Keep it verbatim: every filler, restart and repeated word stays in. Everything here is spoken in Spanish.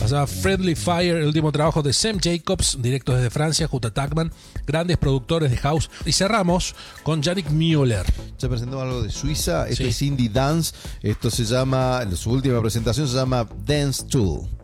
Pasaba Friendly Fire, el último trabajo de Sam Jacobs, directo desde Francia, Jutta Tagman, grandes productores de house. Y cerramos con Yannick Müller. Se presentó algo de Suiza, esto Sí. es Indie Dance, esto se llama, su última presentación se llama Dance Tool.